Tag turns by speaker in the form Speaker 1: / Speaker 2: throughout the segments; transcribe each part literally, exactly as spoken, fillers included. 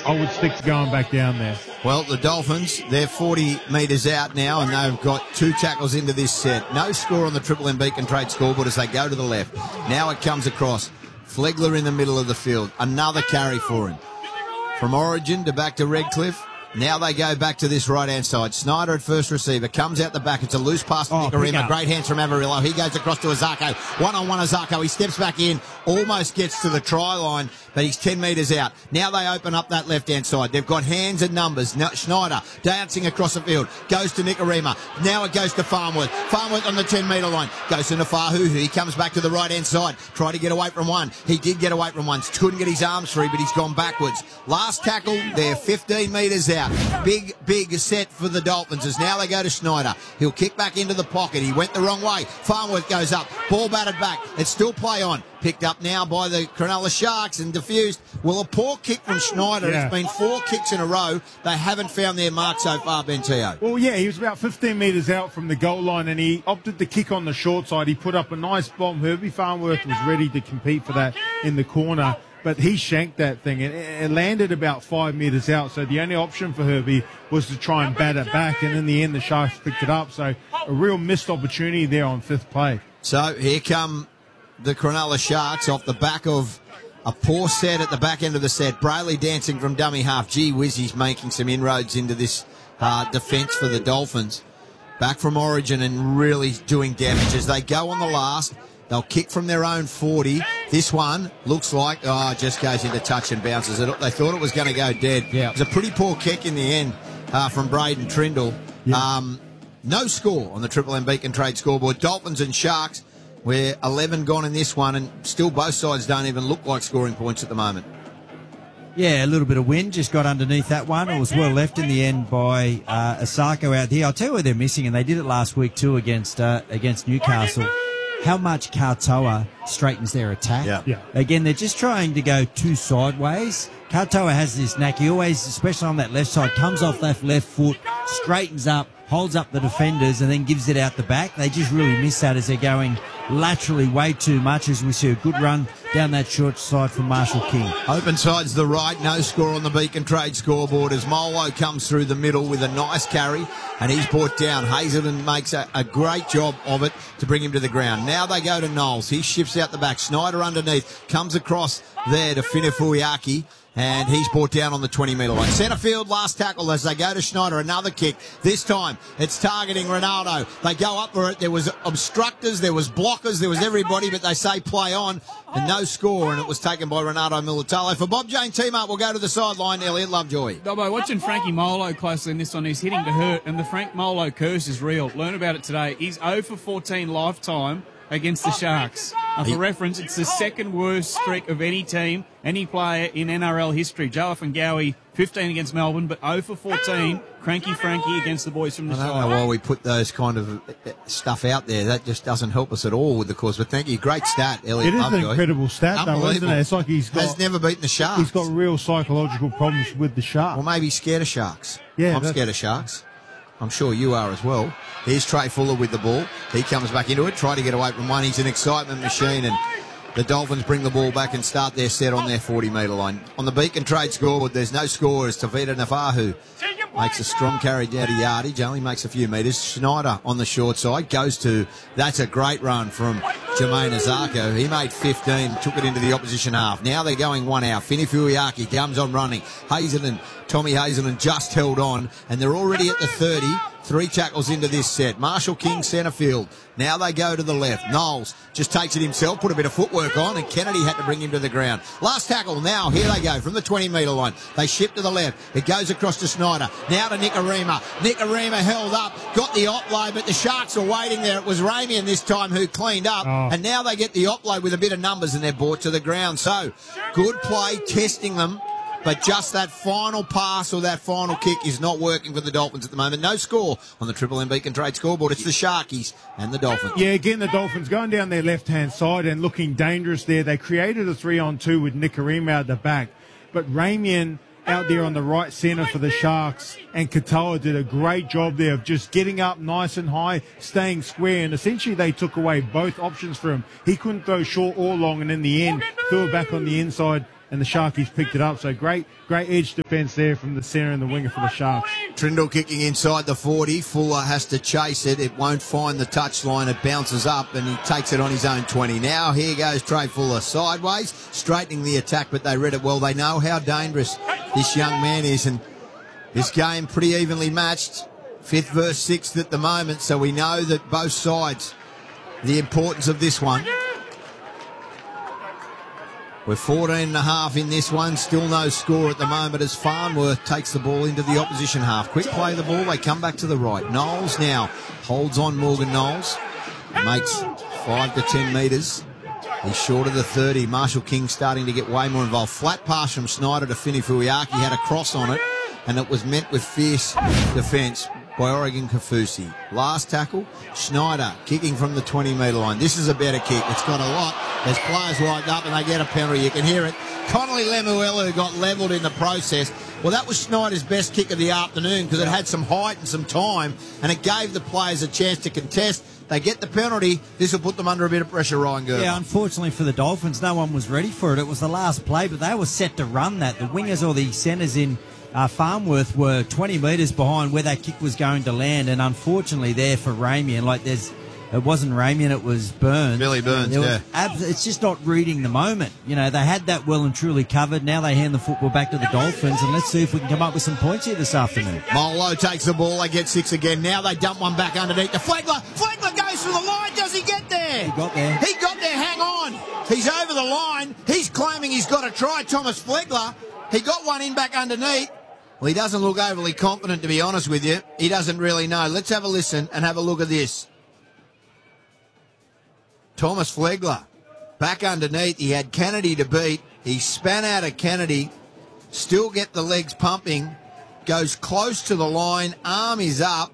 Speaker 1: I would stick to going back down there.
Speaker 2: Well, the Dolphins, they're forty metres out now, and they've got two tackles into this set. No score on the Triple M Beacon Trade scoreboard as they go to the left. Now it comes across. Flegler in the middle of the field. Another carry for him. From Origin to back to Redcliffe. Now they go back to this right-hand side. Snyder at first receiver. Comes out the back. It's a loose pass to
Speaker 1: Oh,
Speaker 2: Nicarima. Great hands from Avarillo. He goes across to Azarko. One-on-one Azarko. He steps back in. Almost gets to the try line, but he's ten metres out. Now they open up that left-hand side. They've got hands and numbers. Now, Schneider dancing across the field. Goes to Nicarima. Now it goes to Farmworth. Farmworth on the ten-metre line. Goes to Nafahuhu. He comes back to the right-hand side. Try to get away from one. He did get away from one. Couldn't get his arms free, but he's gone backwards. Last tackle, they're fifteen metres out. Big, big set for the Dolphins as now they go to Schneider. He'll kick back into the pocket. He went the wrong way. Farmworth goes up. Ball batted back. It's still play on. Picked up now by the Cronulla Sharks and diffused. Well, a poor kick from Schneider.
Speaker 1: Yeah.
Speaker 2: It's been four kicks in a row. They haven't found their mark so far, Bentio.
Speaker 1: Well, yeah, he was about fifteen metres out from the goal line, and he opted to kick on the short side. He put up a nice bomb. Herbie Farmworth was ready to compete for that in the corner, but he shanked that thing. It, it landed about five metres out, so the only option for Herbie was to try and bat it back, and in the end, the Sharks picked it up. So a real missed opportunity there on fifth play.
Speaker 2: So here come the Cronulla Sharks off the back of a poor set at the back end of the set. Brayley dancing from dummy half. Gee whiz, he's making some inroads into this uh, defence for the Dolphins. Back from Origin and really doing damage as they go on the last. They'll kick from their own forty. This one looks like, oh, it just goes into touch and bounces. It, they thought it was going to go dead.
Speaker 1: Yeah.
Speaker 2: It was a pretty poor kick in the end uh, from Braden Trindle.
Speaker 1: Yeah.
Speaker 2: Um, no score on the Triple M Beacon Trade scoreboard. Dolphins and Sharks. We're eleven gone in this one, and still both sides don't even look like scoring points at the moment.
Speaker 3: Yeah, a little bit of wind just got underneath that one. It was well left in the end by uh, Asako out here. I'll tell you what they're missing, and they did it last week too against uh, against Newcastle. How much Katoa straightens their attack.
Speaker 2: Yeah.
Speaker 1: Yeah.
Speaker 3: Again, they're just trying to go too sideways. Katoa has this knack. He always, especially on that left side, comes off that left foot, straightens up, holds up the defenders, and then gives it out the back. They just really miss that as they're going laterally way too much, as we see a good run down that short side from Marshall King.
Speaker 2: Open side's the right, no score on the Beacon Trade scoreboard as Molo comes through the middle with a nice carry, and he's brought down. Hazelden makes a, a great job of it to bring him to the ground. Now they go to Knowles. He shifts out the back. Snyder underneath, comes across there to Finifuiaki, and he's brought down on the twenty metre line. Centre field, last tackle as they go to Schneider. Another kick. This time it's targeting Ronaldo. They go up for it. There was obstructors, there was blockers, there was everybody, but they say play on and no score, and it was taken by Ronaldo Militalo. For Bob Jane T-Mart, we'll go to the sideline. Elliot Lovejoy.
Speaker 4: Dobbo, watching Frankie Molo closely in this one, he's hitting to hurt, and the Frank Molo curse is real. Learn about it today. He's zero for fourteen lifetime against the Sharks. Uh, for reference, it's the second worst streak of any team, any player in N R L history. Joe Gowie, fifteen against Melbourne, but zero for fourteen. Cranky Frankie against the boys from the
Speaker 2: I don't
Speaker 4: side.
Speaker 2: know why we put those kind of stuff out there. That just doesn't help us at all with the course. But thank you. Great stat, Elliot
Speaker 1: It is
Speaker 2: Lovejoy.
Speaker 1: an incredible stat, though, isn't it? It's like he's got,
Speaker 2: Has never beaten the Sharks.
Speaker 1: he's got real psychological problems with the Sharks.
Speaker 2: Well, maybe he's scared of Sharks.
Speaker 1: Yeah,
Speaker 2: I'm
Speaker 1: that's-
Speaker 2: scared of Sharks. I'm sure you are as well. Here's Trey Fuller with the ball. He comes back into it, try to get away from one. He's an excitement machine, and the Dolphins bring the ball back and start their set on their forty metre line. On the Beacon Trade scoreboard, there's no score as Tavita Nafahu makes a strong carry down to yardage, only makes a few metres. Schneider on the short side goes to, that's a great run from Jermaine Azarko. He made fifteen, took it into the opposition half. Now they're going one out. Finifuiaki comes on running. Hazelden, Tommy Hazelden just held on, and they're already at the thirty. Three tackles into this set. Marshall King centre field. Now they go to the left. Knowles just takes it himself, put a bit of footwork on, and Kennedy had to bring him to the ground. Last tackle now. Here they go from the twenty metre line. They shift to the left. It goes across to Snyder. Now to Nicarima. Nicarima held up, got the offload, but the Sharks are waiting there. It was Ramian this time who cleaned up,
Speaker 1: Oh.
Speaker 2: and now they get the offload with a bit of numbers, and they're brought to the ground. So, good play, testing them. But just that final pass or that final kick is not working for the Dolphins at the moment. No score on the Triple M Beacon Trade scoreboard. It's the Sharkies and the Dolphins.
Speaker 1: Yeah, again, the Dolphins going down their left-hand side and looking dangerous there. They created a three-on-two with Nicarima out the back. But Ramian out there on the right centre for the Sharks, and Katoa did a great job there of just getting up nice and high, staying square, and essentially they took away both options for him. He couldn't throw short or long, and in the end, threw it back on the inside, and the Sharkies picked it up. So great, great edge defence there from the centre and the winger for the Sharks.
Speaker 2: Trindle kicking inside the forty. Fuller has to chase it. It won't find the touchline. It bounces up and he takes it on his own twenty. Now here goes Trey Fuller sideways, straightening the attack, but they read it well. They know how dangerous this young man is, and this game pretty evenly matched. Fifth versus sixth at the moment, so we know that both sides, the importance of this one. We're fourteen and a half in this one. Still no score at the moment as Farnworth takes the ball into the opposition half. Quick play the ball. They come back to the right. Knowles now holds on Morgan Knowles. Makes five to ten metres. He's short of the thirty. Marshall King starting to get way more involved. Flat pass from Snyder to Finifuiaki. Had a cross on it, and it was met with fierce defence by Oregon Kafusi. Last tackle, Schneider kicking from the twenty metre line. This is a better kick. It's got a lot. There's players lined up and they get a penalty. You can hear it. Connolly Lemuelu got levelled in the process. Well, that was Schneider's best kick of the afternoon because it had some height and some time, and it gave the players a chance to contest. They get the penalty. This will put them under a bit of pressure, Ryan Girdler.
Speaker 3: Yeah, unfortunately for the Dolphins, no one was ready for it. It was the last play, but they were set to run that. The wingers or the centres in Uh, Farnworth were twenty metres behind where that kick was going to land, and unfortunately there for Ramian, like there's, it wasn't Ramian, it was Burns.
Speaker 2: Billy Burns,
Speaker 3: There was
Speaker 2: yeah.
Speaker 3: abs- it's just not reading the moment. You know, they had that well and truly covered. Now they hand the football back to the Dolphins, and let's see if we can come up with some points here this afternoon.
Speaker 2: Molo takes the ball. They get six again. Now they dump one back underneath. The Flegler. Flegler goes for the line. Does he get there?
Speaker 3: He got there.
Speaker 2: He got there. Hang on. He's over the line. He's claiming he's got to try. Thomas Flegler. He got one in back underneath. Well, he doesn't look overly confident, to be honest with you. He doesn't really know. Let's have a listen and have a look at this. Thomas Flegler, back underneath. He had Kennedy to beat. He span out of Kennedy, still get the legs pumping, goes close to the line, arm is up.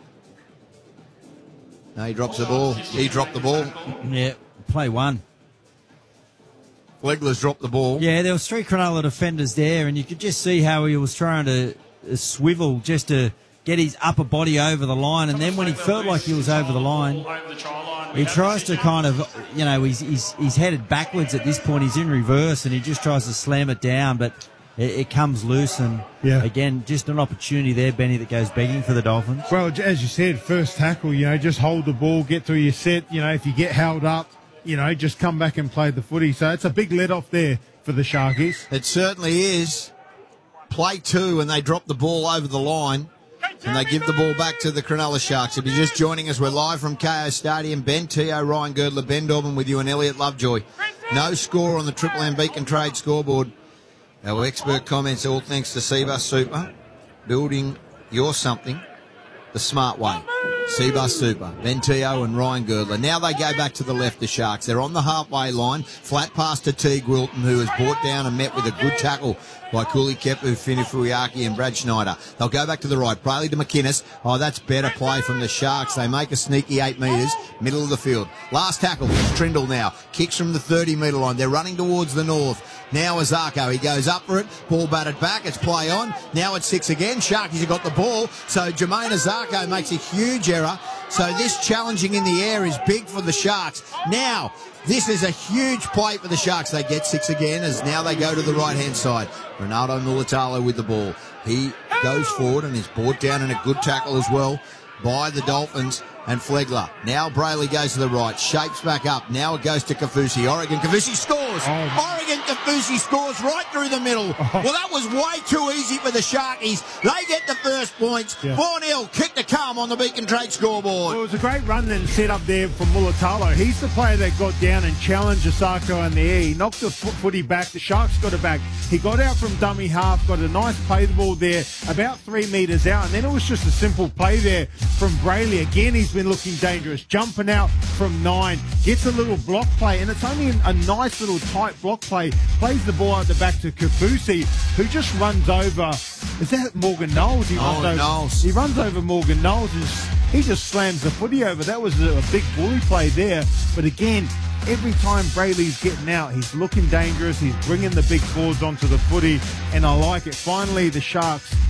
Speaker 2: No, he drops the ball. He dropped the ball.
Speaker 3: Yeah, play one.
Speaker 2: Flegler's dropped the ball.
Speaker 3: Yeah, there was three Cronulla defenders there, and you could just see how he was trying to uh, swivel just to get his upper body over the line, and then when he felt like he was over the line, he tries to kind of, you know, he's he's, he's headed backwards at this point. He's in reverse, and he just tries to slam it down, but it, it comes loose, and
Speaker 1: Yeah.
Speaker 3: again, just an opportunity there, Benny, that goes begging for the Dolphins.
Speaker 1: Well, as you said, first tackle, you know, just hold the ball, get through your set. You know, if you get held up, you know, just come back and play the footy. So it's a big let off there for the Sharkies.
Speaker 2: It certainly is. Play two, and they drop the ball over the line, and they give the ball back to the Cronulla Sharks. If you're just joining us, we're live from K O Stadium. Ben Teo, Ryan Girdler, Ben Dobbin with you, and Elliot Lovejoy. No score on the Triple M Beacon Trade scoreboard. Our expert comments, all thanks to Cbus Super. Building your something the smart way. Cbus Super, Ben Teo and Ryan Girdler. Now they go back to the left, the Sharks. They're on the halfway line. Flat pass to Teague Wilton, who is brought down and met with a good tackle by Kuli Kepu, Finifuiaki and Brad Schneider. They'll go back to the right. Brayley to McInnes. Oh, that's better play from the Sharks. They make a sneaky eight metres, middle of the field. Last tackle, Trindle now. Kicks from the thirty metre line. They're running towards the north. Now Azarko, he goes up for it. Ball batted back. It's play on. Now it's six again. Sharkies have got the ball. So Jermaine Azarko makes a huge error. So this challenging in the air is big for the Sharks. Now, this is a huge play for the Sharks. They get six again as now they go to the right-hand side. Ronaldo Mulatalo with the ball. He goes forward and is brought down in a good tackle as well by the Dolphins and Flegler. Now Brayley goes to the right, shapes back up. Now it goes to Kafusi. Oregon Kafusi scores.
Speaker 1: Oh.
Speaker 2: Oregon Kafusi scores right through the middle.
Speaker 1: Oh.
Speaker 2: Well, that was way too easy for the Sharkies. They get the first points.
Speaker 1: Yeah.
Speaker 2: four nil, kick to come on the Beacon Trade scoreboard.
Speaker 1: Well, it was a great run and set up there from Mulatalo. He's the player that got down and challenged Asako in the air. He knocked the foot footy back. The Sharks got it back. He got out from dummy half, got a nice play the ball there, about three metres out, and then it was just a simple play there from Brayley. Again, he's been looking dangerous, jumping out from nine, gets a little block play, and it's only a nice little tight block play. Plays the ball out the back to Kafusi, who just runs over. Is that Morgan Knowles? He
Speaker 2: Oh,
Speaker 1: runs over,
Speaker 2: Knowles.
Speaker 1: He runs over Morgan Knowles, and he just slams the footy over. That was a, a big bully play there. But again, every time Brayley's getting out, he's looking dangerous. He's bringing the big forwards onto the footy, and I like it. Finally, the Sharks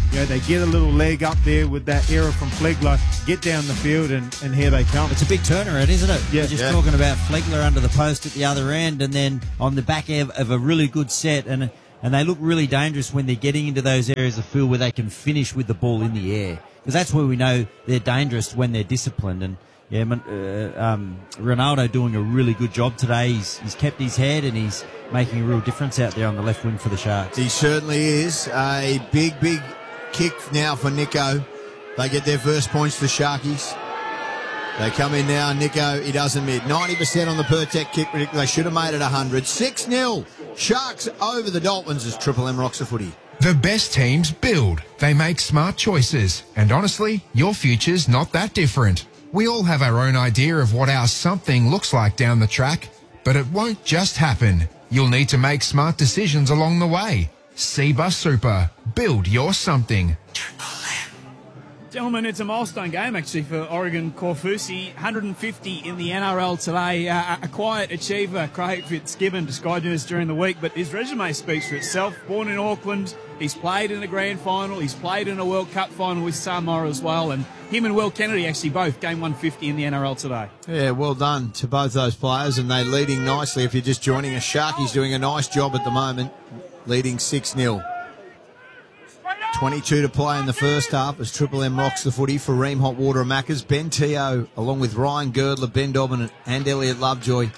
Speaker 1: You know, they get a little leg up there with that error from Flegler, get down the field, and, and here they come.
Speaker 3: It's a big turnaround, isn't it?
Speaker 1: Yeah.
Speaker 3: We're just
Speaker 2: Yeah.
Speaker 3: talking about Flegler under the post at the other end, and then on the back of, of a really good set, and and they look really dangerous when they're getting into those areas of field where they can finish with the ball in the air, because that's where we know they're dangerous, when they're disciplined. And yeah, uh, um, Ronaldo doing a really good job today. He's, he's kept his head, and he's making a real difference out there on the left wing for the Sharks.
Speaker 2: He certainly is. A big, big kick now for Nico. They get their first points, the Sharkies. They come in now. Nico, he doesn't miss. ninety percent on the Pertec kick. They should have made it one hundred. six nil. Sharks over the Dolphins as Triple M rocks the footy.
Speaker 5: The best teams build. They make smart choices. And honestly, your future's not that different. We all have our own idea of what our something looks like down the track, but it won't just happen. You'll need to make smart decisions along the way. C-Bus Super. Build your something.
Speaker 4: Gentlemen, it's a milestone game actually for Oregon Corfusi. one hundred fifty in the N R L today. Uh, a quiet achiever, Craig Fitzgibbon, described us during the week, but his resume speaks for itself. Born in Auckland, he's played in a grand final, he's played in a World Cup final with Samoa as well, and him and Will Kennedy actually both game one fifty in the N R L today.
Speaker 2: Yeah, well done to both those players, and they're leading nicely. If you're just joining us, Sharky's doing a nice job at the moment, leading six nil. twenty-two to play in the first half as Triple M rocks the footy for Ream Hot Water and Maccas. Ben Teo, along with Ryan Girdler, Ben Dobbin and Elliot Lovejoy.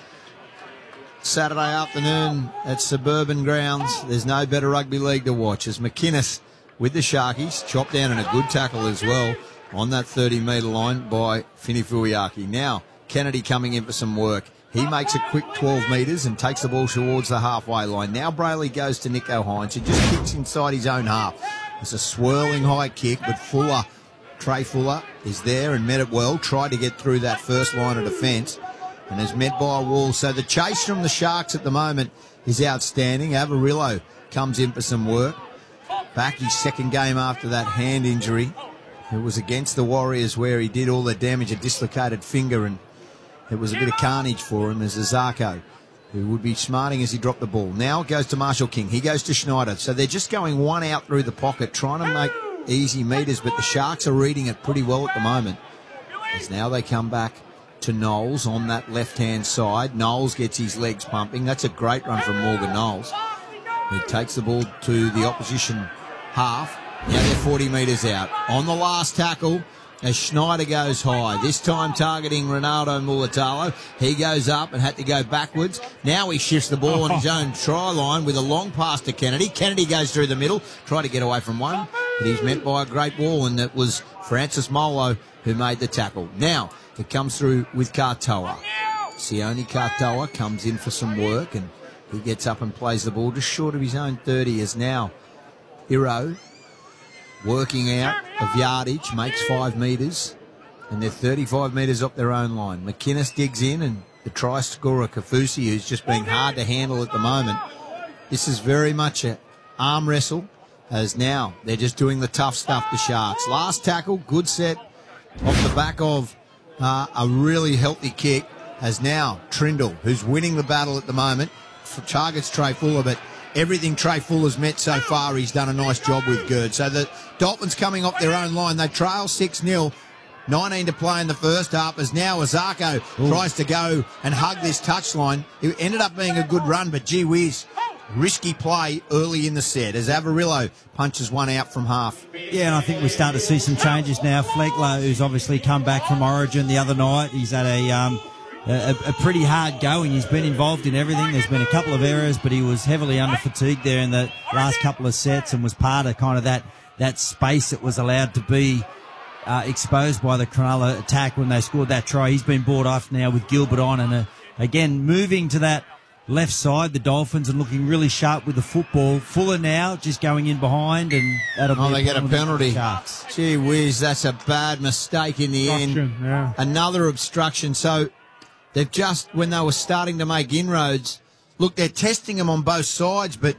Speaker 2: Saturday afternoon at Suburban Grounds. There's no better rugby league to watch as McInnes with the Sharkies, chopped down in a good tackle as well on that thirty metre line by Fini Fuiaki. Now, Kennedy coming in for some work. He makes a quick twelve metres and takes the ball towards the halfway line. Now Brayley goes to Nico Hines, who just kicks inside his own half. It's a swirling high kick, but Fuller, Trey Fuller, is there and met it well. Tried to get through that first line of defence and is met by a wall. So the chase from the Sharks at the moment is outstanding. Avarillo comes in for some work. Back his second game after that hand injury. It was against the Warriors where he did all the damage, a dislocated finger, and it was a bit of carnage for him as Azarko, who would be smarting as he dropped the ball. Now it goes to Marshall King. He goes to Schneider. So they're just going one out through the pocket, trying to make easy meters, but the Sharks are reading it pretty well at the moment. As now they come back to Knowles on that left-hand side. Knowles gets his legs pumping. That's a great run from Morgan Knowles. He takes the ball to the opposition half. Now they're forty metres out. On the last tackle, as Schneider goes high, this time targeting Ronaldo Mulatalo. He goes up and had to go backwards. Now he shifts the ball on his own try line with a long pass to Kennedy. Kennedy goes through the middle, tried to get away from one, but he's met by a great wall, and it was Francis Molo who made the tackle. Now it comes through with Katoa. Sione Katoa comes in for some work, and he gets up and plays the ball just short of his own thirty, as now Hiro working out of yardage, makes five metres, and they're thirty-five metres up their own line. McInnes digs in, and the try scorer, Kafusi, who's just been hard to handle at the moment. This is very much an arm wrestle, as now they're just doing the tough stuff, the Sharks. Last tackle, good set off the back of uh, a really healthy kick, as now Trindle, who's winning the battle at the moment, targets Trey Fuller, but everything Trey Fuller's met so far, he's done a nice job with Gerd. So the Dolphins coming off their own line. They trail six nil. nineteen to play in the first half, as now Azarko tries to go and hug this touchline. It ended up being a good run, but gee whiz, risky play early in the set as Avarillo punches one out from half.
Speaker 3: Yeah, and I think we start to see some changes now. Flegler, who's obviously come back from Origin the other night, he's had a... Um, A, a pretty hard going. He's been involved in everything. There's been a couple of errors, but he was heavily under fatigue there in the last couple of sets and was part of kind of that, that space that was allowed to be uh, exposed by the Cronulla attack when they scored that try. He's been brought off now with Gilbert on, and uh, again, moving to that left side, the Dolphins, and looking really sharp with the football. Fuller now just going in behind, and that'll
Speaker 2: Oh,
Speaker 3: be
Speaker 2: they
Speaker 3: a
Speaker 2: get a penalty.
Speaker 3: Sharks.
Speaker 2: Gee whiz, that's a bad mistake in the end.
Speaker 1: Obstruction, yeah.
Speaker 2: Another obstruction. So they've just, when they were starting to make inroads, look, they're testing them on both sides, but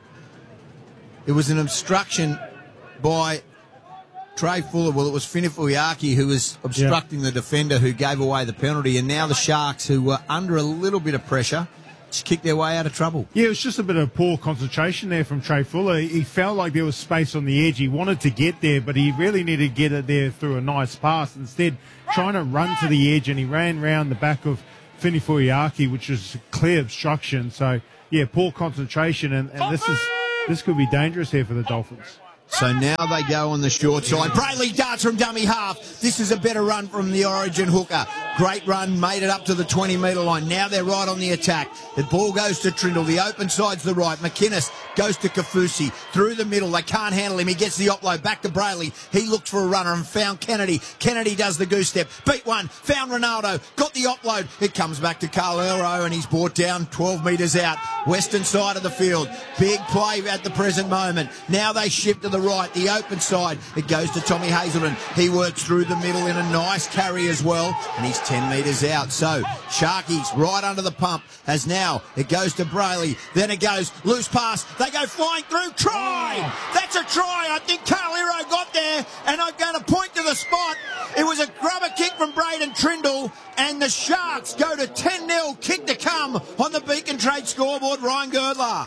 Speaker 2: it was an obstruction by Trey Fuller. Well, it was Finifuiaki who was obstructing yeah. the defender who gave away the penalty, and now the Sharks, who were under a little bit of pressure, just kicked their way out of trouble.
Speaker 1: Yeah, it was just a bit of poor concentration there from Trey Fuller. He felt like there was space on the edge. He wanted to get there, but he really needed to get it there through a nice pass. Instead, trying to run to the edge, and he ran round the back of Fini Fuiaki, which was clear obstruction. So, yeah, poor concentration, and, and this is this could be dangerous here for the Dolphins.
Speaker 2: So now they go on the short side. Brayley darts from dummy half. This is a better run from the Origin hooker. Great run, made it up to the twenty metre line. Now they're right on the attack. The ball goes to Trindle. The open side's the right. McInnes goes to Kafusi. Through the middle. They can't handle him. He gets the offload. Back to Brayley. He looked for a runner and found Kennedy. Kennedy does the goose step. Beat one. Found Ronaldo. Got the offload. It comes back to Carl Elro, and he's brought down twelve metres out. Western side of the field. Big play at the present moment. Now they shift to the right. The open side. It goes to Tommy Hazelton. He works through the middle in a nice carry as well. And he's ten metres out. So Sharkies right under the pump as now it goes to Brayley. Then it goes loose pass. They go flying through. Try! That's a try. I think Carl Hero got there, and I'm going to point to the spot. It was a grubber kick from Braden Trindle, and the Sharks go to ten nil. Kick to come on the Beacon Trade scoreboard. Ryan Girdler.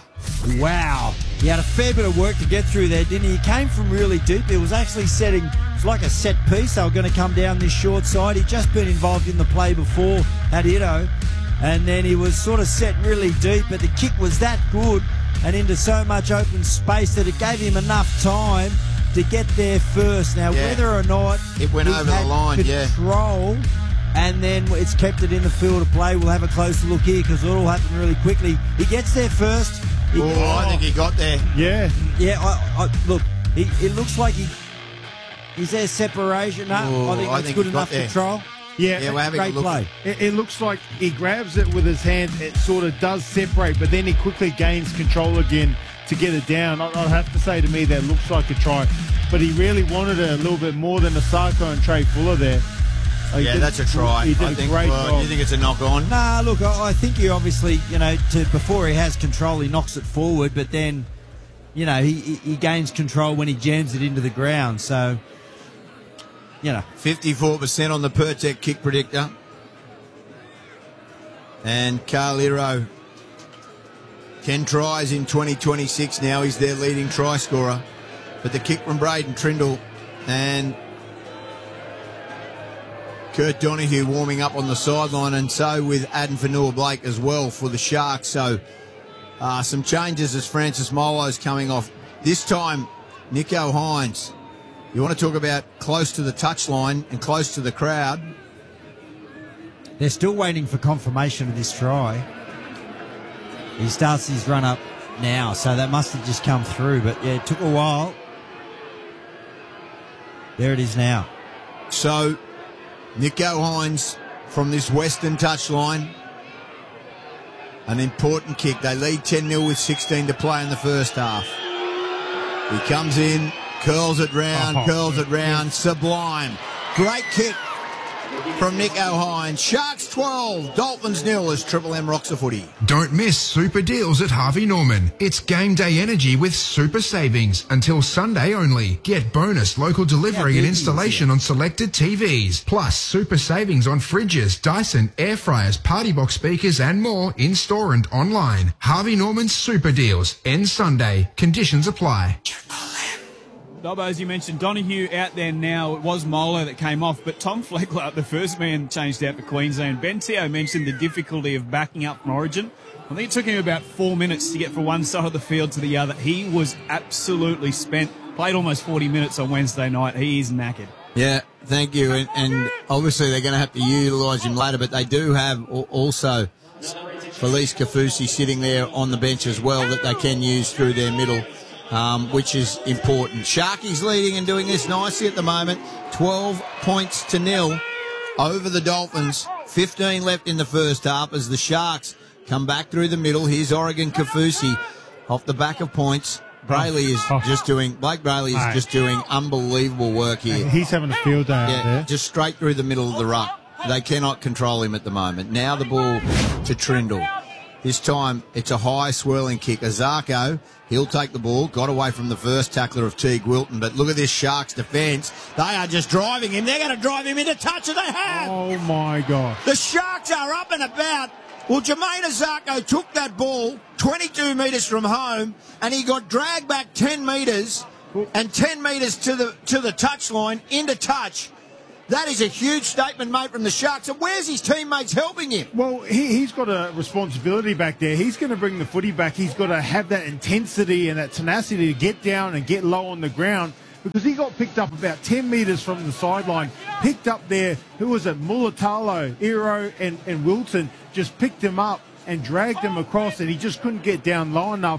Speaker 3: Wow. He had a fair bit of work to get through there, didn't he? He came from really deep. It was actually setting, it's like a set piece. They were going to come down this short side. He'd just been involved in the play before at Ito, and then he was sort of set really deep, but the kick was that good and into so much open space that it gave him enough time to get there first. Now,
Speaker 2: Yeah.
Speaker 3: whether or not
Speaker 2: It went
Speaker 3: he
Speaker 2: over the
Speaker 3: had
Speaker 2: line, yeah.
Speaker 3: control, and then it's kept it in the field of play. We'll have a closer look here because it all happened really quickly. He gets there first. He,
Speaker 2: Oh, I think he got there.
Speaker 1: Yeah.
Speaker 3: yeah, I, I, look, he, it looks like he is there separation. No,
Speaker 2: Oh,
Speaker 3: I think
Speaker 2: I
Speaker 3: that's
Speaker 2: think
Speaker 3: good
Speaker 2: he got
Speaker 3: enough
Speaker 2: there.
Speaker 3: control.
Speaker 1: Yeah.
Speaker 2: Yeah, we're having
Speaker 3: Great
Speaker 2: a look.
Speaker 3: play.
Speaker 1: It, it looks like he grabs it with his hand. It sort of does separate, but then he quickly gains control again to get it down. I, I'd have to say to me that looks like a try, but he really wanted it a little bit more than Asako and Trey Fuller there. He
Speaker 2: Yeah,
Speaker 1: did-
Speaker 2: that's a try.
Speaker 1: He did
Speaker 2: I
Speaker 1: a
Speaker 2: think,
Speaker 1: great
Speaker 2: well,
Speaker 1: job.
Speaker 2: you think it's a knock on?
Speaker 3: Nah, look, I, I think he obviously, you know, to, before he has control, he knocks it forward, but then, you know, he, he, he gains control when he jams it into the ground. So, you know,
Speaker 2: fifty-four percent on the Pertec kick predictor. And Carl Hero, ten tries in twenty twenty-six now. He's their leading try scorer. But the kick from Braden Trindle and Kurt Donahue warming up on the sideline, and so with Adam Fanua-Blake as well for the Sharks. So uh, some changes as Francis Molo's coming off. This time, Nico Hines. You want to talk about close to the touchline and close to the crowd.
Speaker 3: they're still waiting for confirmation of this try. He starts his run up now, so that must have just come through. But, yeah, it took a while. There it is now.
Speaker 2: So, Nico Hines from this western touchline. An important kick. They lead ten nil with sixteen to play in the first half. He comes in, curls it round,
Speaker 1: Oh,
Speaker 2: curls it round. Sublime. Great kick from Nico Hines. Sharks twelve, Dolphins nil as Triple M rocks the footy.
Speaker 5: Don't miss super deals at Harvey Norman. It's game day energy with super savings until Sunday only. Get bonus local delivery
Speaker 3: Yeah,
Speaker 5: and
Speaker 3: big
Speaker 5: installation on selected T Vs. Plus super savings on fridges, Dyson, air fryers, party box speakers and more in store and online. Harvey Norman's super deals. End Sunday. Conditions apply.
Speaker 4: Dobbo, as you mentioned, Donahue out there now. It was Molo that came off, but Tom Fleckler, the first man, changed out for Queensland. Ben Teo mentioned the difficulty of backing up from Origin. I think it took him about four minutes to get from one side of the field to the other. He was absolutely spent. Played almost forty minutes on Wednesday night. He is knackered.
Speaker 2: Yeah, thank you. And, and obviously they're going to have to utilise him later, but they do have al- also Felice Kafusi sitting there on the bench as well that they can use through their middle. Um, which is important. Sharkies leading and doing this nicely at the moment. twelve points to nil over the Dolphins. fifteen left in the first half as the Sharks come back through the middle. Here's Oregon Kafusi off the back of points. Brayley is
Speaker 1: Oh.
Speaker 2: just doing, Blake Brayley is
Speaker 1: Mate.
Speaker 2: just doing unbelievable work here.
Speaker 1: He's having a field day out
Speaker 2: Yeah,
Speaker 1: there.
Speaker 2: just straight through the middle of the ruck. They cannot control him at the moment. Now the ball to Trindle. This time it's a high swirling kick. Azarko, he'll take the ball. Got away from the first tackler of Teague Wilton. But look at this Sharks defence. They are just driving him. They're going to drive him into touch, and they have.
Speaker 1: Oh, my God.
Speaker 2: The Sharks are up and about. Well, Jermaine Azarko took that ball twenty-two metres from home and he got dragged back ten metres and ten metres to the to the touchline, into touch. That is a huge statement made from the Sharks. And where's his teammates helping him?
Speaker 1: Well, he, he's got a responsibility back there. He's going to bring the footy back. He's got to have that intensity and that tenacity to get down and get low on the ground, because he got picked up about ten metres from the sideline. Picked up there, who was it? Mulatalo, Iro and, and Wilton just picked him up and dragged him across, and he just couldn't get down low enough.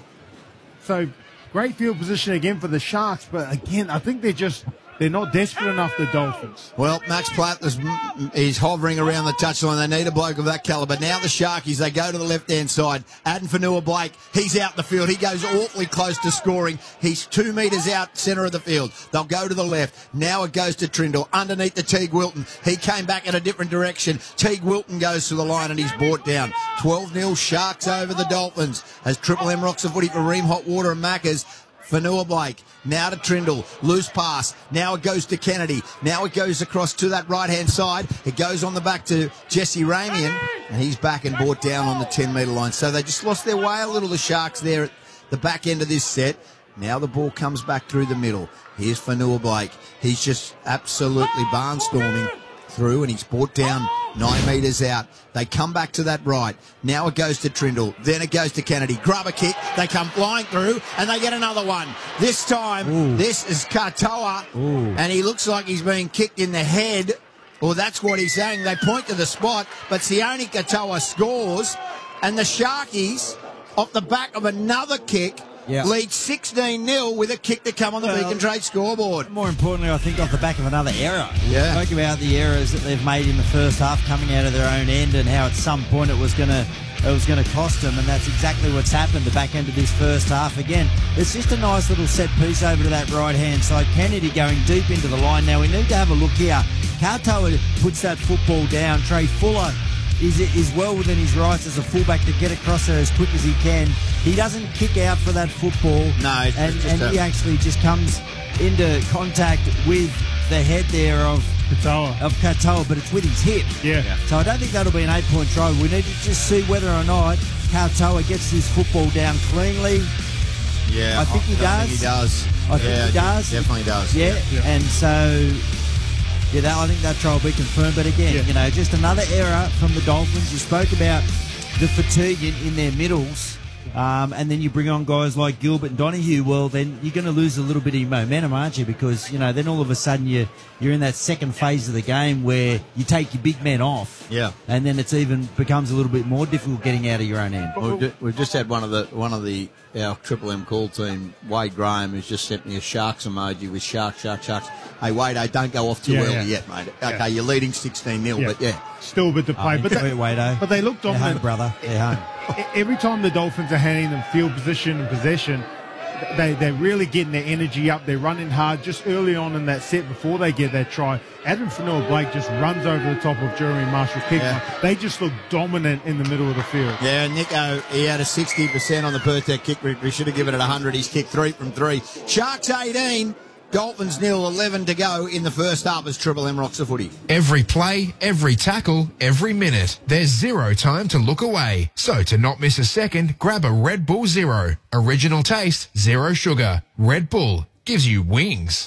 Speaker 1: So great field position again for the Sharks. But again, I think they're just... They're not desperate enough, the Dolphins.
Speaker 2: Well, Max Platt is, is hovering around the touchline. They need a bloke of that calibre. Now the Sharkies, they go to the left-hand side. Aden Fanua-Blake, he's out the field. He goes awfully close to scoring. He's two metres out centre of the field. They'll go to the left. Now it goes to Trindle underneath the Teague Wilton. He came back in a different direction. Teague Wilton goes to the line and he's brought down. twelve nil Sharks over the Dolphins as Triple M rocks the footy for Ream Hot Water and Maccas. Fanua-Blake, now to Trindle, loose pass, now it goes to Kennedy, now it goes across to that right-hand side, it goes on the back to Jesse Ramian, and he's back and brought down on the ten metre line. So they just lost their way a little, the Sharks there at the back end of this set. Now the ball comes back through the middle. Here's Fanua-Blake, he's just absolutely barnstorming through, and he's brought down nine metres out. They come back to that right. Now it goes to Trindle. Then it goes to Kennedy. Grab a kick. They come flying through, and they get another one. This time, Ooh. This is Katoa, Ooh. And he looks like he's being kicked in the head. Well, that's what he's saying. They point to the spot, but Sione Katoa scores, and the Sharkies, off the back of another kick, Yep. lead sixteen nil with a kick to come on the well, Beacon Trade scoreboard.
Speaker 3: More importantly, I think off the back of another error.
Speaker 2: Yeah.
Speaker 3: We spoke about the errors that they've made in the first half coming out of their own end, and how at some point it was going to it was going to cost them, and that's exactly what's happened the back end of this first half. Again, it's just a nice little set piece over to that right-hand side. Kennedy going deep into the line. Now we need to have a look here. Katoa puts that football down. Trey Fuller is is well within his rights as a fullback to get across there as quick as he can. He doesn't kick out for that football.
Speaker 2: No, it's
Speaker 3: and,
Speaker 2: just
Speaker 3: and
Speaker 2: a...
Speaker 3: he actually just comes into contact with the head there of
Speaker 1: Katoa.
Speaker 3: of Katoa, but it's with his hip.
Speaker 1: Yeah. yeah.
Speaker 3: So I don't think that'll be an eight-point try. We need to just see whether or not Katoa gets his football down cleanly.
Speaker 2: Yeah,
Speaker 3: I think he
Speaker 2: I
Speaker 3: does.
Speaker 2: Think he does.
Speaker 3: I think
Speaker 2: yeah,
Speaker 3: he does.
Speaker 2: Definitely does.
Speaker 3: Yeah,
Speaker 2: yeah.
Speaker 3: yeah. and so... Yeah, that, I think that try will be confirmed. But again, yeah. you know, just another error from the Dolphins. You spoke about the fatigue in, in their middles, um, and then you bring on guys like Gilbert and Donahue. Well, then you're going to lose a little bit of your momentum, aren't you? Because, you know, then all of a sudden you, you're in that second phase of the game where you take your big men off.
Speaker 2: Yeah.
Speaker 3: And then it's even becomes a little bit more difficult getting out of your own end.
Speaker 2: We've just, we've just had one of the one of the our Triple M call team, Wade Graham, who's just sent me a Sharks emoji with Sharks, Sharks, Sharks. Hey, Wade, hey, don't go off too
Speaker 1: yeah,
Speaker 2: early
Speaker 1: yeah.
Speaker 2: yet, mate. Okay,
Speaker 1: yeah.
Speaker 2: you're leading sixteen nil, yeah. but yeah.
Speaker 1: Still a bit to play.
Speaker 3: Oh,
Speaker 1: but, they,
Speaker 3: Wade,
Speaker 1: but they look dominant.
Speaker 3: They're home, brother. They're home.
Speaker 1: Every time the Dolphins are handing them field position and possession, they, they're really getting their energy up. They're running hard just early on in that set before they get that try. Aden Fanua-Blake just runs over the top of Jeremy Marshall-King.
Speaker 2: Yeah.
Speaker 1: They just look dominant in the middle of the field.
Speaker 2: Yeah, Nico, he had a sixty percent on the Pertec kick. We should have given it one hundred. He's kicked three from three. Sharks eighteen, Dolphins nil, eleven to go in the first half as Triple M rocks the footy.
Speaker 5: Every play, every tackle, every minute. There's zero time to look away. So to not miss a second, grab a Red Bull Zero. Original taste, zero sugar. Red Bull gives you wings.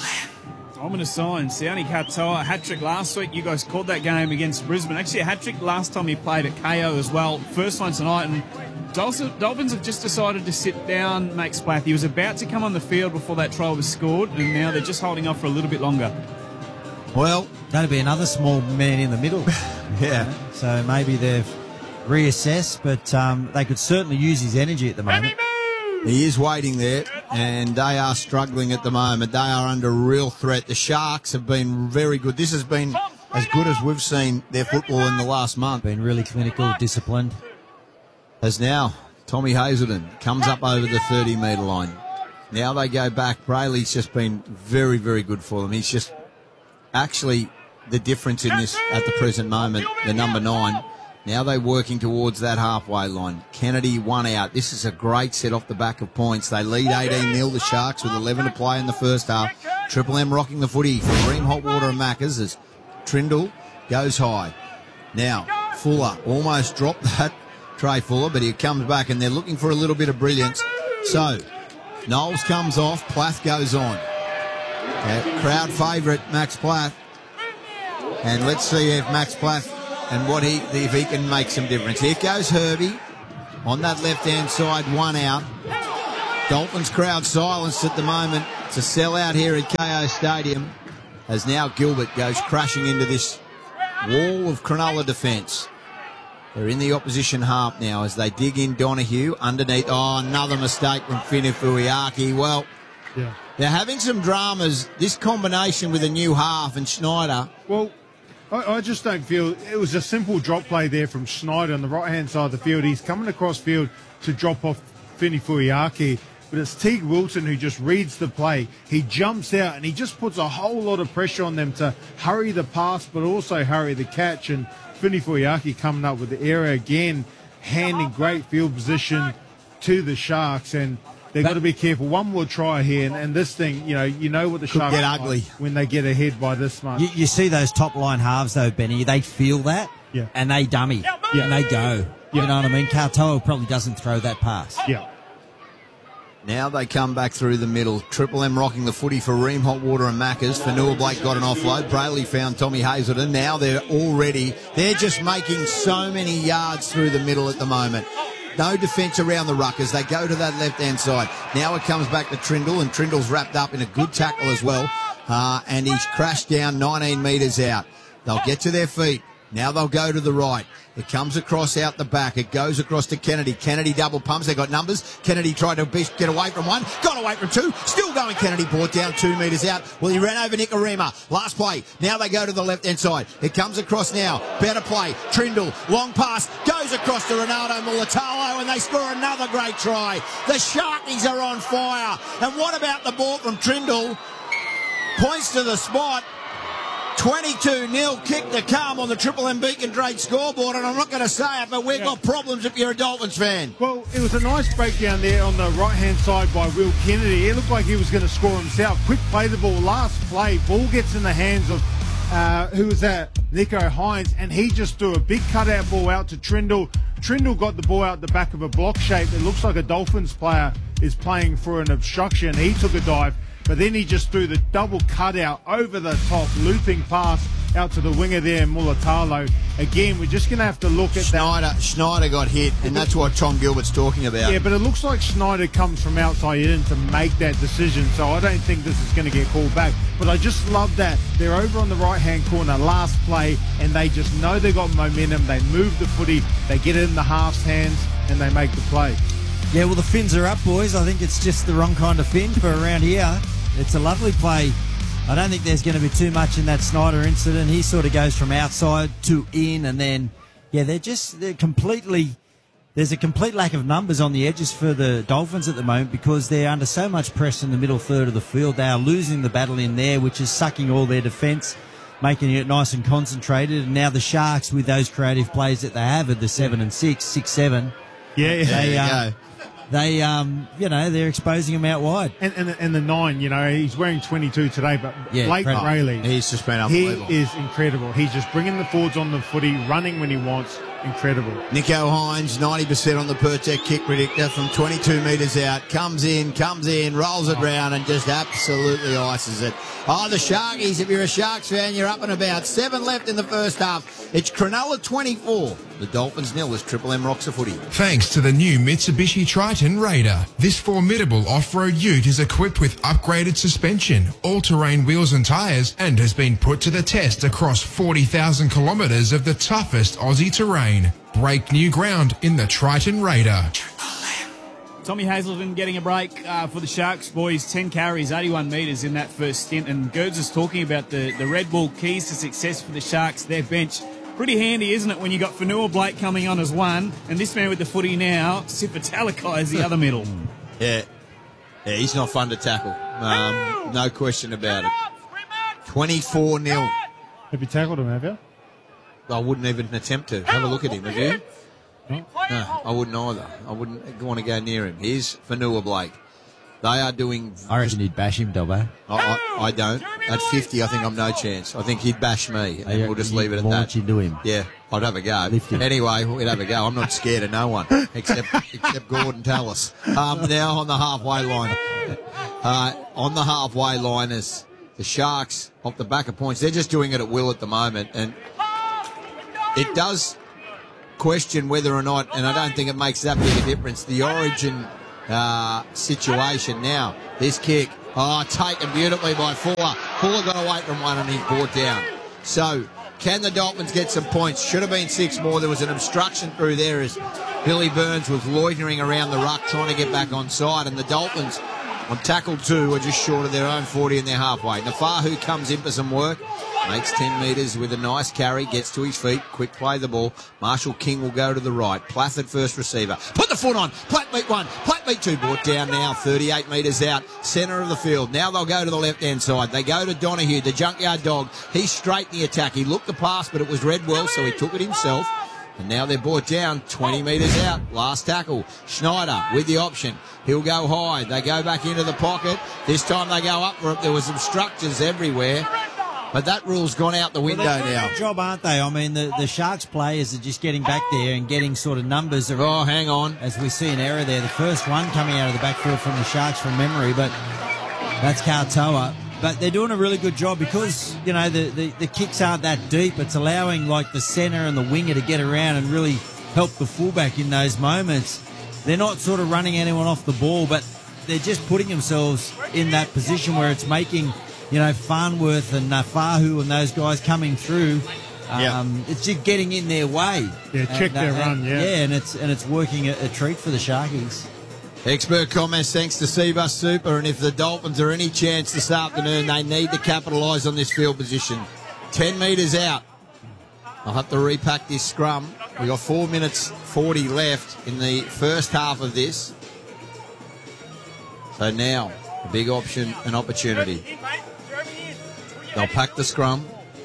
Speaker 4: Ominous sign. Sione Katoa, hat-trick last week. You guys called that game against Brisbane. Actually, a hat-trick last time he played at K O as well. First one tonight. And Dolphins have just decided to sit down Max Plath. He was about to come on the field before that try was scored, and now they're just holding off for a little bit longer.
Speaker 2: Well,
Speaker 3: that'll be another small man in the middle.
Speaker 2: yeah.
Speaker 3: So maybe they've reassessed, but um, they could certainly use his energy at the moment.
Speaker 2: He is waiting there, and they are struggling at the moment. They are under real threat. The Sharks have been very good. This has been as good as we've seen their football in the last month.
Speaker 3: Been really clinical, disciplined.
Speaker 2: As now, Tommy Hazelden comes up over the thirty metre line. Now they go back. Brayley's just been very, very good for them. He's just actually the difference in this at the present moment, the number nine. Now they're working towards that halfway line. Kennedy one out. This is a great set off the back of points. They lead eighteen nil, the Sharks, with eleven to play in the first half. Triple M rocking the footy for Ream Hot Water and Maccas as Trindle goes high. Now, Fuller almost dropped that, Trey Fuller, but he comes back and they're looking for a little bit of brilliance. So, Knowles comes off, Plath goes on. Uh, crowd favourite, Max Plath. And let's see if Max Plath and what he if he can make some difference. Here goes Herbie on that left-hand side, one out. Dolphins crowd silenced at the moment. It's a sellout here at K O Stadium as now Gilbert goes crashing into this wall of Cronulla defence. They're in the opposition half now as they dig in Donahue underneath. Oh, another mistake from Finifuiaki. Well,
Speaker 1: Yeah.
Speaker 2: they're having some dramas, this combination with a new half and Schneider.
Speaker 1: Well, I, I just don't feel it was a simple drop play there from Schneider on the right-hand side of the field. He's coming across field to drop off Finifuiaki, but it's Teague Wilson who just reads the play. He jumps out and he just puts a whole lot of pressure on them to hurry the pass but also hurry the catch. And Finifuiaki coming up with the error again, handing great field position to the Sharks, and they've got to be careful. One more try here, and, and this thing, you know, you know what the
Speaker 2: Could
Speaker 1: Sharks
Speaker 2: get
Speaker 1: are
Speaker 2: ugly.
Speaker 1: like when they get ahead by this much.
Speaker 3: You, you see those top line halves though, Benny. They feel that,
Speaker 1: Yeah.
Speaker 3: and they dummy,
Speaker 1: Yeah.
Speaker 3: and they go.
Speaker 1: Yeah.
Speaker 3: You know what I mean? Kartoa probably doesn't throw that pass.
Speaker 1: Yeah.
Speaker 2: Now they come back through the middle. Triple M rocking the footy for Ream, Hotwater and Maccas. Fanua Blake got an offload. Brayley found Tommy Hazelton. Now they're already, they're just making so many yards through the middle at the moment. No defence around the ruckers. They go to that left-hand side. Now it comes back to Trindle, and Trindle's wrapped up in a good tackle as well. Uh, and he's crashed down nineteen metres out. They'll get to their feet. Now they'll go to the right. It comes across out the back. It goes across to Kennedy. Kennedy double pumps. They got numbers. Kennedy tried to get away from one. Got away from two. Still going. Kennedy brought down two metres out. Well, he ran over Nikorima. Last play. Now they go to the left-hand side. It comes across now. Better play. Trindle. Long pass. Goes across to Ronaldo Mulatalo, and they score another great try. The Sharkies are on fire. And what about the ball from Trindle? Points to the spot. twenty-two nil kick to come on the Triple M Beacon Trade scoreboard, and I'm not going to say it, but we've
Speaker 1: Yeah.
Speaker 2: got problems if you're a Dolphins fan.
Speaker 1: Well, it was a nice breakdown there on the right-hand side by Will Kennedy. It looked like he was going to score himself. Quick play the ball. Last play, ball gets in the hands of, uh, who was that? Nico Hines, and he just threw a big cutout ball out to Trindle. Trindle got the ball out the back of a block shape. It looks like a Dolphins player is playing for an obstruction. He took a dive, but then he just threw the double cutout over the top, looping pass out to the winger there, Mulatalo. Again, we're just going to have to look at that.
Speaker 2: Schneider, Schneider got hit, and that's what Tom Gilbert's talking about.
Speaker 1: Yeah, but it looks like Schneider comes from outside in to make that decision, so I don't think this is going to get called back. But I just love that. They're over on the right-hand corner, last play, and they just know they got momentum. They move the footy, they get it in the half's hands, and they make the play.
Speaker 3: Yeah, well, the fins are up, boys. I think it's just the wrong kind of fin for around here. It's a lovely play. I don't think there's going to be too much in that Snyder incident. He sort of goes from outside to in, and then, yeah, they're just, they're completely, there's a complete lack of numbers on the edges for the Dolphins at the moment because they're under so much pressure in the middle third of the field. They are losing the battle in there, which is sucking all their defence, making it nice and concentrated. And now the Sharks, with those creative plays that they have at the seven and six, six, seven,
Speaker 1: Yeah, yeah.
Speaker 2: There
Speaker 3: they,
Speaker 2: you
Speaker 3: uh,
Speaker 2: go.
Speaker 3: they, um, you know, they're exposing them out wide.
Speaker 1: And, and, and the nine, you know, he's wearing twenty-two today, but
Speaker 3: Yeah,
Speaker 1: Blake
Speaker 3: incredible.
Speaker 1: Rayleigh,
Speaker 2: He's just been
Speaker 1: he
Speaker 2: unbelievable.
Speaker 1: is incredible. He's just bringing the forwards on the footy, running when he wants. Incredible.
Speaker 2: Nico Hines, ninety percent on the Pertec kick predictor from twenty-two metres out. Comes in, comes in, rolls it round and just absolutely ices it. Oh, the Sharkies, if you're a Sharks fan, you're up and about. Seven left in the first half. It's Cronulla twenty-four. The Dolphins nil as Triple M rocks a footy.
Speaker 5: Thanks to the new Mitsubishi Triton Raider. This formidable off-road ute is equipped with upgraded suspension, all-terrain wheels and tyres, and has been put to the test across forty thousand kilometres of the toughest Aussie terrain. Break new ground in the Triton Raider.
Speaker 4: Tommy Hazelton getting a break uh, for the Sharks boys. ten carries, eighty-one metres in that first stint. And Gerds is talking about the, the Red Bull keys to success for the Sharks, their bench. Pretty handy, isn't it, when you got Fanua Blake coming on as one, and this man with the footy now, Sifa Talakai is the other middle.
Speaker 2: Yeah. Yeah, he's not fun to tackle. Um, no question about it. twenty-four nil.
Speaker 1: Have you tackled him, have you?
Speaker 2: I wouldn't even attempt to. Have a look at him, have you?
Speaker 1: No.
Speaker 2: No, I wouldn't either. I wouldn't want to go near him. Here's Fanua Blake. They are doing...
Speaker 3: I reckon he'd bash him, Dobbo.
Speaker 2: I, I, I don't. At fifty, I think I'm no chance. I think he'd bash me, and we'll just leave it at that.
Speaker 3: Launch into him.
Speaker 2: Yeah, I'd have a go.
Speaker 3: Lift him.
Speaker 2: Anyway, we'd have a go. I'm not scared of no one, except except Gordon Tallis. Um, now on the halfway line. Uh, on the halfway line is the Sharks off the back of points. They're just doing it at will at the moment, and it does question whether or not, and I don't think it makes that big a difference, the origin uh, situation. Now, this kick, oh, taken beautifully by Fuller. Fuller got away from one and he's brought down. So, can the Dolphins get some points? Should have been six more. There was an obstruction through there as Billy Burns was loitering around the ruck trying to get back on side, and the Dolphins on tackle two are just short of their own forty and they're halfway. Nafahu comes in for some work, makes ten metres with a nice carry, gets to his feet, quick play the ball. Marshall King will go to the right. Plathard first receiver. Put the foot on. Platt beat one. Platt beat two. Brought down now, thirty-eight metres out, centre of the field. Now they'll go to the left-hand side. They go to Donahue, the junkyard dog. He's straight in the attack. He looked the pass, but it was Redwell, so he took it himself. And now they're brought down twenty metres out. Last tackle. Schneider with the option. He'll go high. They go back into the pocket. This time they go up for it. There were some structures everywhere. But that rule's gone out the window
Speaker 3: well,
Speaker 2: now.
Speaker 3: Good job, aren't they? I mean, the, the Sharks players are just getting back there and getting sort of numbers around.
Speaker 2: Oh, hang on.
Speaker 3: As we see an error there. The first one coming out of the backfield from the Sharks from memory, but that's Katoa. But they're doing a really good job because, you know, the, the, the kicks aren't that deep. It's allowing, like, the centre and the winger to get around and really help the fullback in those moments. They're not sort of running anyone off the ball, but they're just putting themselves in that position where it's making, you know, Farnworth and uh, Fahu and those guys coming through. Um,
Speaker 2: yeah.
Speaker 3: It's just getting in their way.
Speaker 1: Yeah, check
Speaker 3: and,
Speaker 1: their
Speaker 3: uh,
Speaker 1: run, yeah.
Speaker 3: Yeah, and it's and it's working a, a treat for the Sharkies.
Speaker 2: Expert comments thanks to Seabus Super, and if the Dolphins are any chance this afternoon, they need to capitalise on this field position. Ten metres out. I'll have to repack this scrum. We've got four minutes forty left in the first half of this. So now, a big option and opportunity. They'll pack the scrum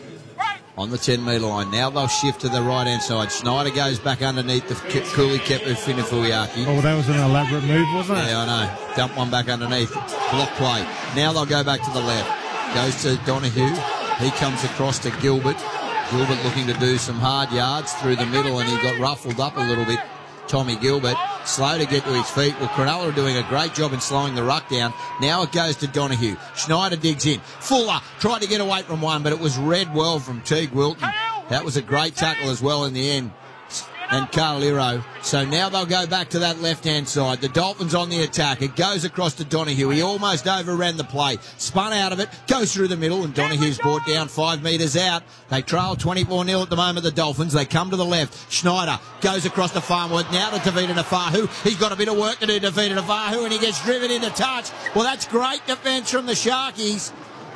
Speaker 2: on the ten metre line. Now they'll shift to the right-hand side. Schneider goes back underneath the Cooley Kepu Finafuiaki.
Speaker 1: Oh, that was an elaborate move, wasn't it?
Speaker 2: Yeah, I know. Dump one back underneath. Block play. Now they'll go back to the left. Goes to Donahue. He comes across to Gilbert. Gilbert looking to do some hard yards through the middle, and he got ruffled up a little bit. Tommy Gilbert, slow to get to his feet. Well, Cronulla are doing a great job in slowing the ruck down. Now it goes to Donahue. Schneider digs in. Fuller tried to get away from one, but it was Redwell from Teague Wilton. That was a great tackle as well in the end. And Carlero. So now they'll go back to that left-hand side. The Dolphins on the attack. It goes across to Donahue. He almost overran the play. Spun out of it. Goes through the middle. And Donahue's brought down five metres out. They trail twenty-four nil at the moment, the Dolphins. They come to the left. Schneider goes across to Farnworth. Now to Tavita Nafahu. He's got a bit of work to do, Tavita Nafahu. And he gets driven into touch. Well, that's great defence from the Sharkies.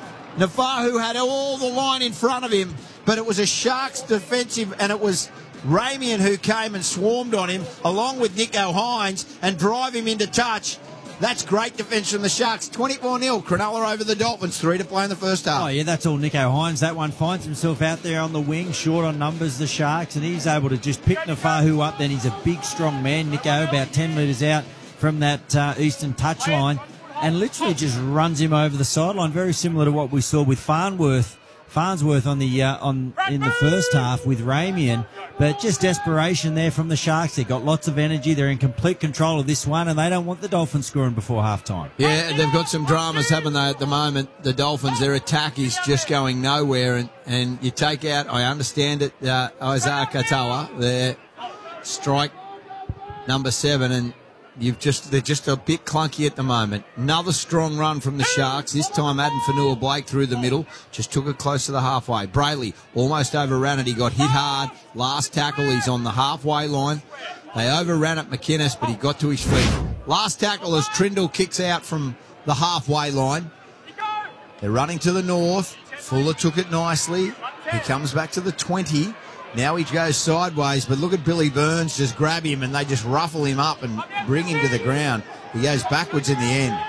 Speaker 2: Nafahu had all the line in front of him. But it was a Sharks defensive, and it was Ramian who came and swarmed on him along with Nico Hines and drive him into touch. That's great defence from the Sharks. twenty-four nil. Cronulla over the Dolphins. Three to play in the first half.
Speaker 3: Oh, yeah, that's all Nico Hines. That one finds himself out there on the wing, short on numbers, the Sharks, and he's able to just pick Nafahu up. Then he's a big, strong man. Nico about ten metres out from that uh, eastern touchline and literally just runs him over the sideline. Very similar to what we saw with Farnworth. Farnsworth on the uh, on in the first half with Ramian, but just desperation there from the Sharks. They've got lots of energy. They're in complete control of this one, and they don't want the Dolphins scoring before halftime.
Speaker 2: Yeah, they've got some dramas, haven't they, at the moment? The Dolphins, their attack is just going nowhere, and, and you take out, I understand it, uh, Isaiah Katoa, their strike number seven, and You've just they're just a bit clunky at the moment. Another strong run from the Sharks. This time Adam Fanua-Blake through the middle. Just took it close to the halfway. Brayley almost overran it. He got hit hard. Last tackle, he's on the halfway line. They overran it, McInnes, but he got to his feet. Last tackle as Trindle kicks out from the halfway line. They're running to the north. Fuller took it nicely. He comes back to the twenty. Now he goes sideways, but look at Billy Burns just grab him and they just ruffle him up and bring him to the ground. He goes backwards in the end.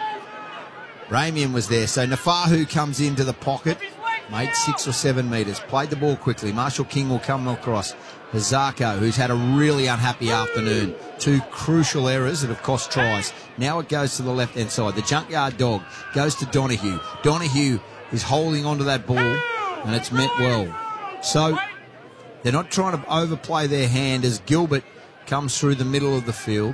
Speaker 2: Ramian was there. So Nafahu comes into the pocket, made six or seven metres, played the ball quickly. Marshall King will come across. Zarko, who's had a really unhappy afternoon. Two crucial errors that have cost tries. Now it goes to the left-hand side. The Junkyard Dog goes to Donahue. Donahue is holding onto that ball, and it's meant well. So they're not trying to overplay their hand as Gilbert comes through the middle of the field.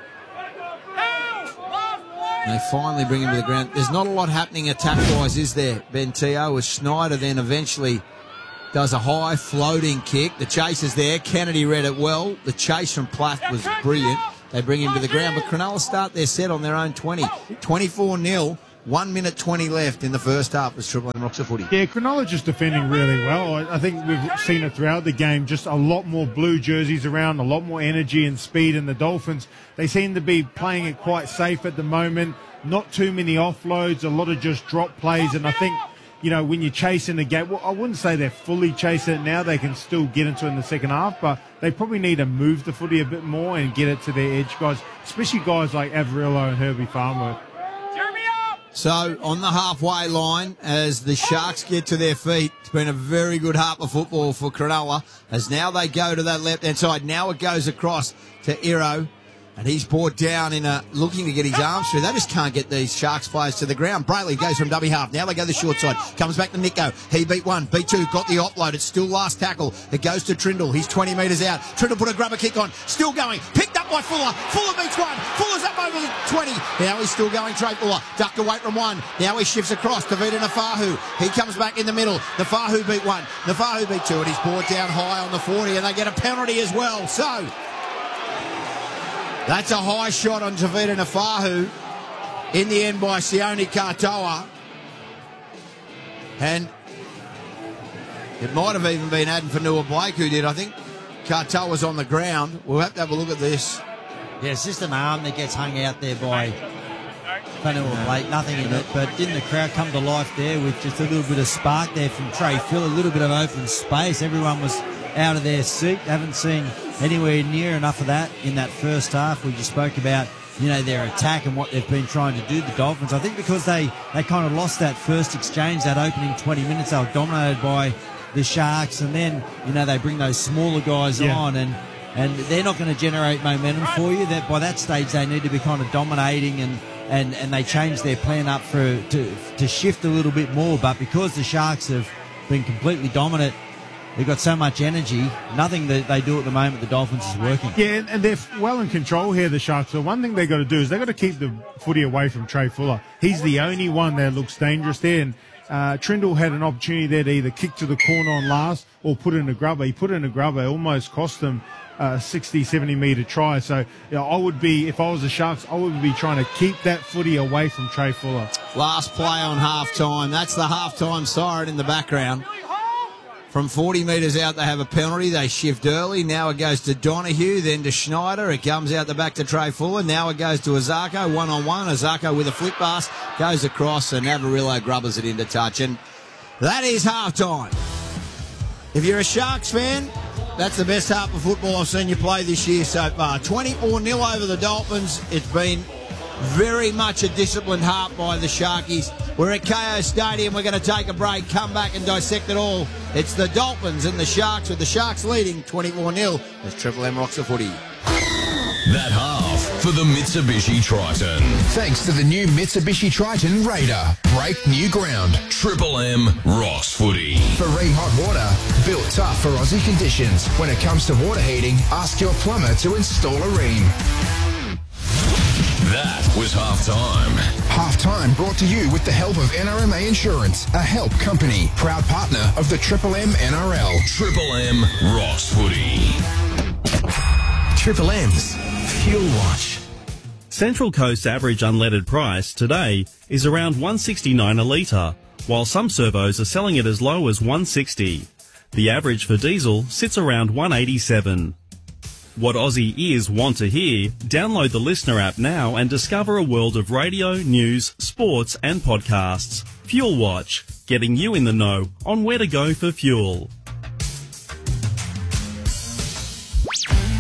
Speaker 2: And they finally bring him to the ground. There's not a lot happening attack-wise, is there, Ben Teo? As Schneider then eventually does a high floating kick. The chase is there. Kennedy read it well. The chase from Plath was brilliant. They bring him to the ground. But Cronulla start their set on their own twenty. twenty-four nil. One minute twenty left in the first half as Triple M rocks a footy.
Speaker 1: Yeah, Cronulla just defending really well. I, I think we've seen it throughout the game. Just a lot more blue jerseys around, a lot more energy and speed. And the Dolphins, they seem to be playing it quite safe at the moment. Not too many offloads, a lot of just drop plays. And I think, you know, when you're chasing the game, well, I wouldn't say they're fully chasing it now. They can still get into it in the second half, but they probably need to move the footy a bit more and get it to their edge guys, especially guys like Averillo and Herbie Farnworth.
Speaker 2: So, on the halfway line, as the Sharks get to their feet, it's been a very good half of football for Cronulla, as now they go to that left-hand side. Now it goes across to Iro, and he's brought down in a looking to get his arms through. They just can't get these Sharks players to the ground. Brayley goes from dummy half. Now they go to the short side. Comes back to Nico. He beat one, beat two, got the offload. It's still last tackle. It goes to Trindle. He's twenty metres out. Trindle put a grubber kick on. Still going. Picked up by Fuller. Fuller beats one. Fuller's up over the twenty. Now he's still going. Trey Fuller ducked away from one. Now he shifts across to Vita Nafahu. He comes back in the middle. Nafahu beat one. Nafahu beat two, and he's brought down high on the forty, and they get a penalty as well. So that's a high shot on Tavita Nafahu. In the end by Sione Katoa. And it might have even been Adam Fanua Blake who did. I think Katoa's on the ground. We'll have to have a look at this.
Speaker 3: Yeah, it's just an arm that gets hung out there by Fanua Blake. Nothing in it. But didn't the crowd come to life there with just a little bit of spark there from Trey Phil, a little bit of open space. Everyone was out of their seat. Haven't seen anywhere near enough of that in that first half. We just spoke about, you know, their attack and what they've been trying to do, the Dolphins. I think because they, they kind of lost that first exchange, that opening twenty minutes, they were dominated by the Sharks, and then, you know, they bring those smaller guys yeah. on, and, and they're not going to generate momentum for you. That by that stage, they need to be kind of dominating, and, and, and they change their plan up for to, to shift a little bit more. But because the Sharks have been completely dominant, they've got so much energy. Nothing that they do at the moment, the Dolphins, is working.
Speaker 1: Yeah, and they're well in control here, the Sharks. So one thing they've got to do is they've got to keep the footy away from Trey Fuller. He's the only one that looks dangerous there. And uh, Trindle had an opportunity there to either kick to the corner on last or put in a grubber. He put in a grubber. It almost cost them a sixty, seventy metre try. So you know, I would be, if I was the Sharks, I would be trying to keep that footy away from Trey Fuller.
Speaker 2: Last play on half-time. That's the half-time siren in the background. From forty metres out, they have a penalty. They shift early. Now it goes to Donahue, then to Schneider. It comes out the back to Trey Fuller. Now it goes to Azarko, one-on-one. Azarko with a flip pass, goes across, and Averillo grubbers it into touch. And that is half-time. If you're a Sharks fan, that's the best half of football I've seen you play this year so far. twenty-four nil over the Dolphins. It's been very much a disciplined half by the Sharkies. We're at K O Stadium. We're going to take a break, come back and dissect it all. It's the Dolphins and the Sharks, with the Sharks leading twenty-four nil as Triple M rocks the footy.
Speaker 6: That half for the Mitsubishi Triton.
Speaker 5: Thanks to the new Mitsubishi Triton Raider. Break new ground.
Speaker 6: Triple M rocks footy.
Speaker 5: Marine hot water, built tough for Aussie conditions. When it comes to water heating, ask your plumber to install a ream.
Speaker 6: That was halftime.
Speaker 5: Halftime brought to you with the help of N R M A Insurance, a help company, proud partner of the Triple M N R L.
Speaker 6: Triple M rocks footy.
Speaker 7: Triple M's Fuel Watch.
Speaker 8: Central Coast's average unleaded price today is around one sixty-nine a litre, while some servos are selling it as low as one sixty. The average for diesel sits around one eighty-seven. What Aussie ears want to hear? Download the Listener app now and discover a world of radio, news, sports and podcasts. Fuel Watch, getting you in the know on where to go for fuel.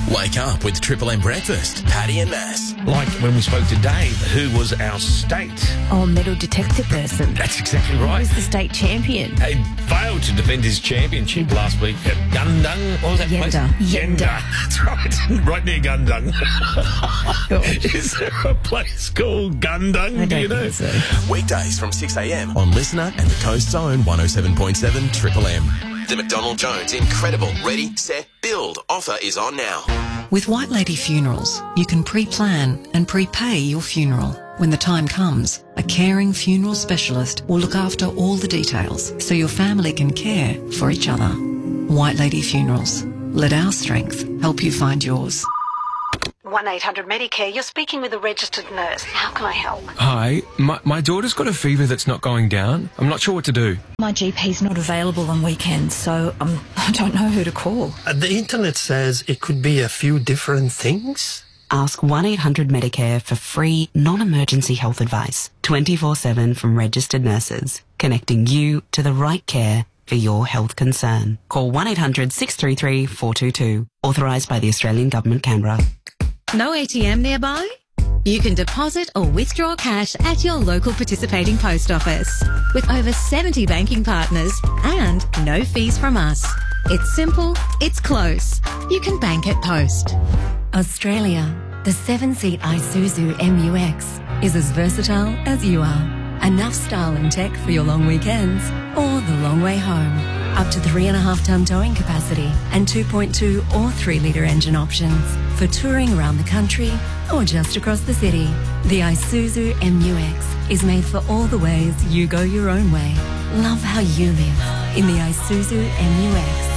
Speaker 7: Wake up with Triple M Breakfast, Paddy and Mass.
Speaker 9: Like when we spoke to Dave, who was our state.
Speaker 10: Oh, metal detector person.
Speaker 9: That's exactly right.
Speaker 10: Who's the state champion?
Speaker 9: He failed to defend his championship last week at Gundung. What was that place?
Speaker 10: Yenda. Yenda.
Speaker 9: That's right. Right near Gundung. Is there a place called Gundung?
Speaker 10: I
Speaker 9: Do you
Speaker 10: don't
Speaker 9: know?
Speaker 10: think so.
Speaker 7: Weekdays from six a.m. on Listener and the Coast's own one oh seven point seven Triple M. The McDonald Jones Incredible Ready, Set, Build offer is on now.
Speaker 11: With White Lady Funerals, you can pre-plan and prepay your funeral. When the time comes, a caring funeral specialist will look after all the details so your family can care for each other. White Lady Funerals. Let our strength help you find yours.
Speaker 12: one eight hundred Medicare, you're speaking with a registered nurse. How can I help?
Speaker 13: Hi, my, my daughter's got a fever that's not going down. I'm not sure what to do.
Speaker 14: My G P's not available on weekends, so um, I don't know who to call.
Speaker 15: Uh, the internet says it could be a few different things.
Speaker 16: Ask one eight hundred Medicare for free, non-emergency health advice, twenty-four seven from registered nurses, connecting you to the right care for your health concern. Call one eight hundred six three three four two two. Authorised by the Australian Government, Canberra.
Speaker 17: No A T M nearby? You can deposit or withdraw cash at your local participating post office. With over seventy banking partners and no fees from us. It's simple, it's close. You can bank at Post.
Speaker 18: Australia, the seven-seat Isuzu M U X is as versatile as you are. Enough style and tech for your long weekends or the long way home. Up to three and a half ton towing capacity and two point two or three litre engine options for touring around the country or just across the city. The Isuzu M U X is made for all the ways you go your own way. Love how you live in the Isuzu M U X.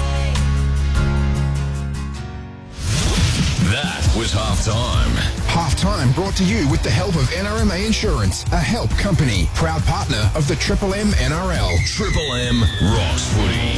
Speaker 6: That was halftime.
Speaker 5: Halftime brought to you with the help of N R M A Insurance, a help company, proud partner of the Triple M N R L.
Speaker 6: Triple M rocks footy.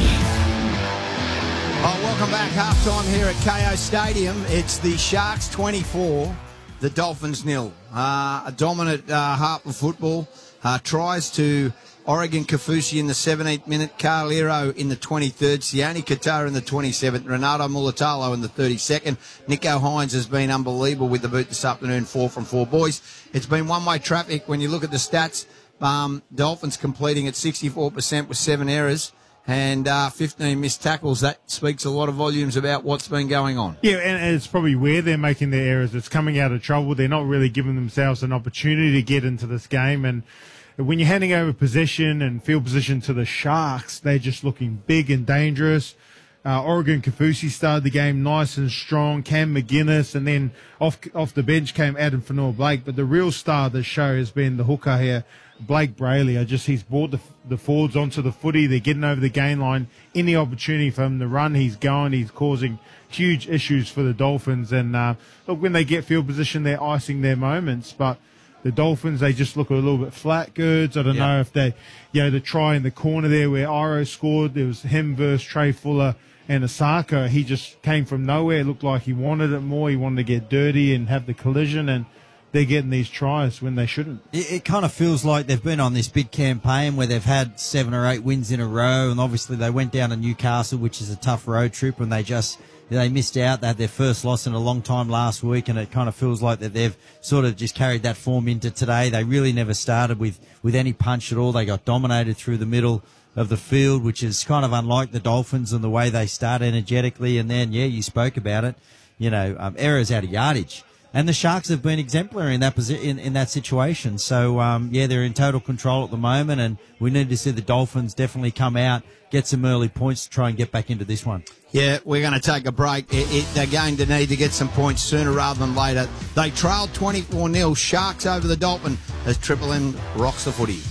Speaker 2: Oh, welcome back. Halftime here at K O Stadium. It's the Sharks twenty-four, the Dolphins nil. Uh, a dominant uh, half of football. Uh, tries to Oregon Kafusi in the seventeenth minute, Carl Hero in the twenty-third, Sione Katoa in the twenty-seventh, Renato Mulatalo in the thirty-second. Nico Hines has been unbelievable with the boot this afternoon, four from four. Boys, it's been one-way traffic. When you look at the stats, um, Dolphins completing at sixty-four percent with seven errors and uh, fifteen missed tackles. That speaks a lot of volumes about what's been going on.
Speaker 1: Yeah, and it's probably where they're making their errors. It's coming out of trouble. They're not really giving themselves an opportunity to get into this game, and when you're handing over possession and field position to the Sharks, they're just looking big and dangerous. Uh, Oregon Kafusi started the game nice and strong. Cam McGuinness, and then off off the bench came Adam Fanua-Blake. But the real star of the show has been the hooker here, Blake Brayley. I just he's brought the the forwards onto the footy. They're getting over the gain line. Any opportunity for him to run, he's going. He's causing huge issues for the Dolphins. And uh, look, when they get field position, they're icing their moments, but the Dolphins, they just look a little bit flat goods. I don't yeah. know if they, you know, the try in the corner there where Iro scored, there was him versus Trey Fuller and Osaka. He just came from nowhere. It looked like he wanted it more. He wanted to get dirty and have the collision, and they're getting these tries when they shouldn't.
Speaker 3: It, it kind of feels like they've been on this big campaign where they've had seven or eight wins in a row, and obviously they went down to Newcastle, which is a tough road trip, and they just they missed out. They had their first loss in a long time last week, and it kind of feels like that they've sort of just carried that form into today. They really never started with, with any punch at all. They got dominated through the middle of the field, which is kind of unlike the Dolphins and the way they start energetically. And then, yeah, you spoke about it, you know, um, errors out of yardage. And the Sharks have been exemplary in that posi- in, in that situation. So, um, yeah, they're in total control at the moment, and we need to see the Dolphins definitely come out, get some early points to try and get back into this one.
Speaker 2: Yeah, we're going to take a break. It, it, they're going to need to get some points sooner rather than later. They trailed twenty-four nil. Sharks over the Dolphin as Triple M rocks the footy.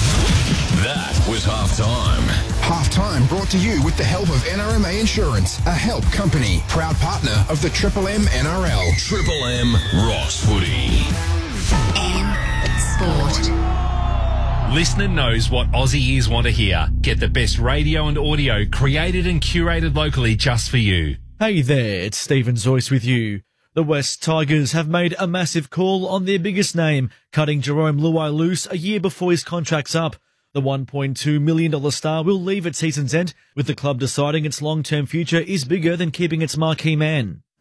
Speaker 6: That was halftime.
Speaker 5: Halftime brought to you with the help of N R M A Insurance, a help company, proud partner of the Triple M N R L.
Speaker 6: Triple M rocks footy.
Speaker 17: M Sport.
Speaker 19: Listener knows what Aussie ears want to hear. Get the best radio and audio created and curated locally just for you.
Speaker 20: Hey there, it's Stephen Zoyce with you. The West Tigers have made a massive call on their biggest name, cutting Jerome Luai loose a year before his contract's up. The one point two million dollars star will leave at season's end, with the club deciding its long-term future is bigger than keeping its marquee man.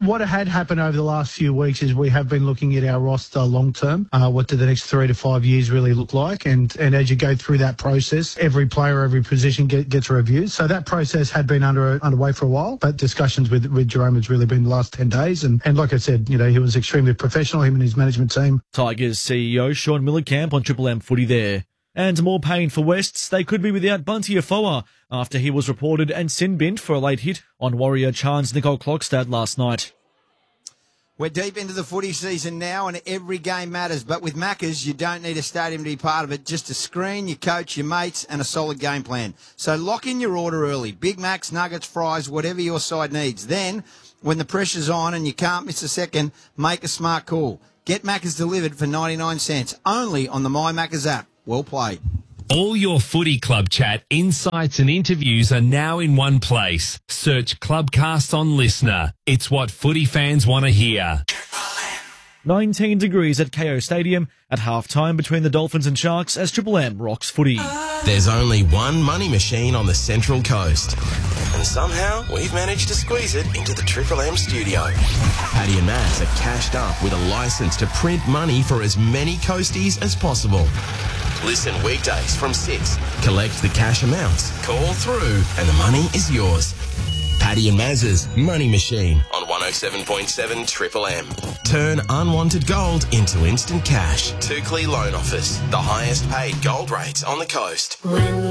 Speaker 15: What had happened over the last few weeks is we have been looking at our roster long term. Uh, what do the next three to five years really look like? And and as you go through that process, every player, every position get, gets reviewed. So that process had been under underway for a while, but discussions with, with Jerome has really been the last ten days. And, and like I said, you know, he was extremely professional, him and his management team.
Speaker 20: Tigers C E O Sean Millercamp on Triple M Footy there. And more pain for Wests. They could be without Bunty Afoa after he was reported and sin-binned for a late hit on Warrior Chan's Nicole Klokstad last night.
Speaker 2: We're deep into the footy season now and every game matters, but with Maccas, you don't need a stadium to be part of it, just a screen, your coach, your mates and a solid game plan. So lock in your order early. Big Macs, nuggets, fries, whatever your side needs. Then, when the pressure's on and you can't miss a second, make a smart call. Get Maccas delivered for ninety-nine cents, only on the My Maccas app. Well played.
Speaker 19: All your footy club chat, insights and interviews are now in one place. Search Clubcast on Listener. It's what footy fans want to hear.
Speaker 20: nineteen degrees at K O Stadium at half-time between the Dolphins and Sharks as Triple M rocks footy.
Speaker 7: There's only one money machine on the Central Coast. And somehow we've managed to squeeze it into the Triple M studio. Paddy and Maz are cashed up with a license to print money for as many coasties as possible. Listen weekdays from six. Collect the cash amounts. Call through and the money is yours. Paddy and Maz's Money Machine on one oh seven point seven Triple M. Turn unwanted gold into instant cash. Toukley Loan Office. The highest paid gold rates on the coast.
Speaker 18: When